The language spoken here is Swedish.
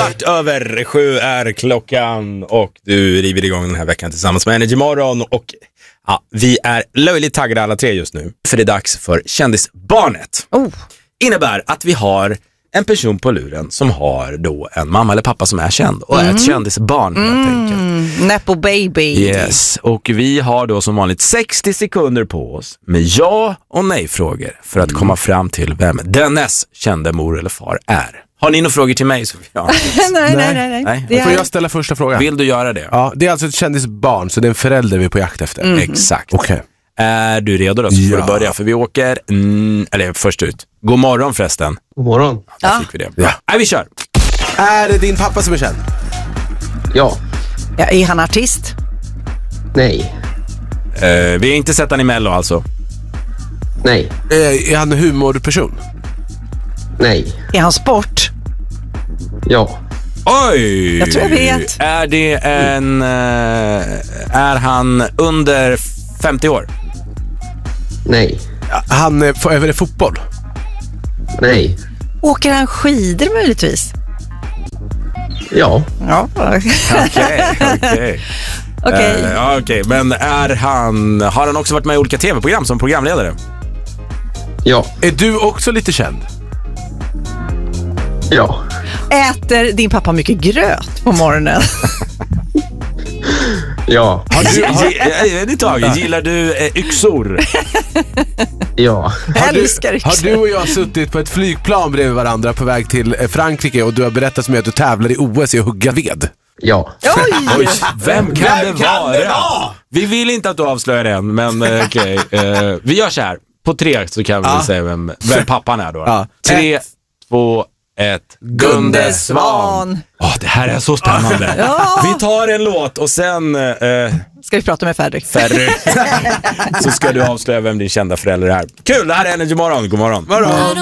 7:15 är klockan och du river igång den här veckan tillsammans med Energy Morgon och ja, vi är löjligt taggade alla tre just nu för det är dags för Kändisbarnet. Innebär att vi har en person på luren som har då en mamma eller pappa som är känd och är ett kändisbarn helt enkelt. Nepo baby. Yes, och vi har då som vanligt 60 sekunder på oss med ja och nej-frågor för att komma fram till vem dennes kände mor eller far är. Har ni några frågor till mig, Sofia? Nej. Får jag ställa första frågan? Vill du göra det? Ja, det är alltså ett kändisbarn, så det är en förälder vi är på jakt efter. Exakt. Okej. Är du redo då? Så får du börja, för vi åker eller först ut. God morgon förresten. God morgon. Där fick vi det. Ja. Nej, vi kör. Är det din pappa som är känd? Ja. Ja, är han artist? Nej. Vi har inte sett han i Mello alltså. Nej. Är han en humorperson? Nej. Är han sport? Ja. Oj! Jag tror jag vet. Är det en... är han under 50 år? Nej. Han är det fotboll? Nej. Åker han skidor möjligtvis? Ja. Ja. Okej. Okej. Men har han också varit med i olika tv-program som programledare? Ja. Är du också lite känd? Ja. Äter din pappa mycket gröt på morgonen? Ja. Gillar du yxor? Ja. Älskar yxor. Har du och jag suttit på ett flygplan bredvid varandra på väg till Frankrike och du har berättat för mig att du tävlar i OS i att hugga ved? Ja. Oj, vem kan det vara? Vi vill inte att du avslöjar den, men okej. Vi gör så här. På 3 så kan vi säga vem pappan är då. 3, 2, 1. Gunde Svan. Det här är så spännande. Vi tar en låt och sen ska vi prata med Ferry. Så ska du avslöja vem din kända förälder är. Kul, det här är Energy Morgon. God morgon.